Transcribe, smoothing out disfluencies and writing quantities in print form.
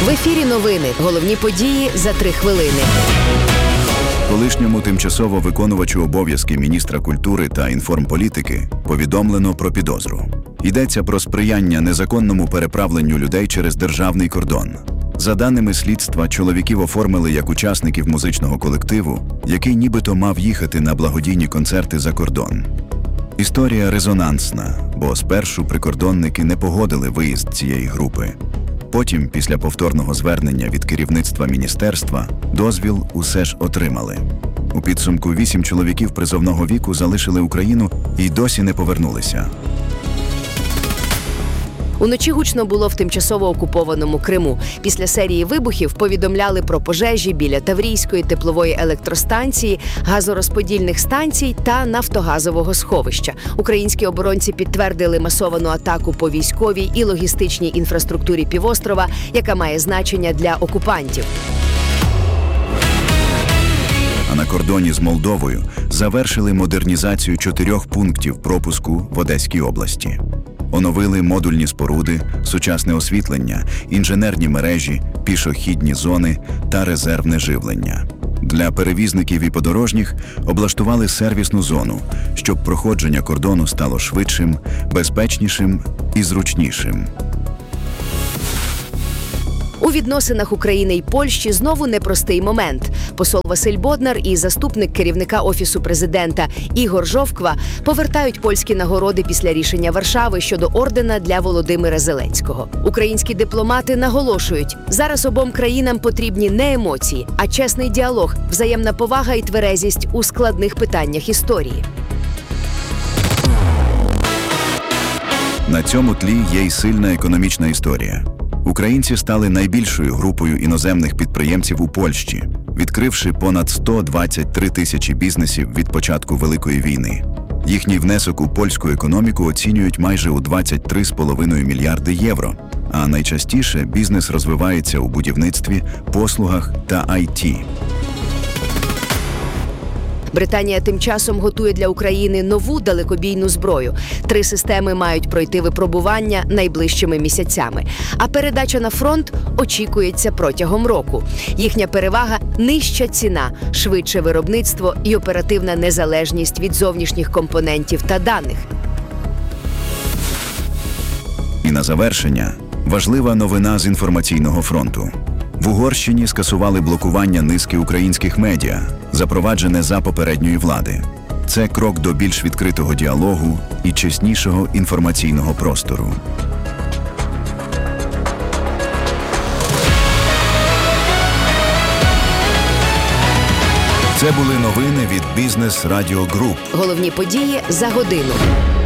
В ефірі новини. Головні події за 3 хвилини. Колишньому тимчасово виконувачу обов'язки міністра культури та інформполітики повідомлено про підозру. Йдеться про сприяння незаконному переправленню людей через державний кордон. За даними слідства, чоловіків оформили як учасників музичного колективу, який нібито мав їхати на благодійні концерти за кордон. Історія резонансна, бо спершу прикордонники не погодили виїзд цієї групи. Потім, після повторного звернення від керівництва міністерства, дозвіл усе ж отримали. У підсумку 8 чоловіків призовного віку залишили Україну і й досі не повернулися. Уночі гучно було в тимчасово окупованому Криму. Після серії вибухів повідомляли про пожежі біля Таврійської теплової електростанції, газорозподільних станцій та нафтогазового сховища. Українські оборонці підтвердили масовану атаку по військовій і логістичній інфраструктурі півострова, яка має значення для окупантів. А на кордоні з Молдовою завершили модернізацію 4 пунктів пропуску в Одеській області. Оновили модульні споруди, сучасне освітлення, інженерні мережі, пішохідні зони та резервне живлення. Для перевізників і подорожніх облаштували сервісну зону, щоб проходження кордону стало швидшим, безпечнішим і зручнішим. У відносинах України і Польщі знову непростий момент. Посол Василь Боднар і заступник керівника Офісу президента Ігор Жовква повертають польські нагороди після рішення Варшави щодо ордена для Володимира Зеленського. Українські дипломати наголошують, зараз обом країнам потрібні не емоції, а чесний діалог, взаємна повага і тверезість у складних питаннях історії. На цьому тлі є й сильна економічна історія. Українці стали найбільшою групою іноземних підприємців у Польщі, відкривши понад 123 тисячі бізнесів від початку Великої війни. Їхній внесок у польську економіку оцінюють майже у 23,5 мільярди євро. А найчастіше бізнес розвивається у будівництві, послугах та IT. Британія тим часом готує для України нову далекобійну зброю. 3 системи мають пройти випробування найближчими місяцями. А передача на фронт очікується протягом року. Їхня перевага – нижча ціна, швидше виробництво і оперативна незалежність від зовнішніх компонентів та даних. І на завершення – важлива новина з інформаційного фронту. В Угорщині скасували блокування низки українських медіа, запроваджене за попередньої влади. Це крок до більш відкритого діалогу і чеснішого інформаційного простору. Це були новини від Бізнес Радіо Груп. Головні події за годину.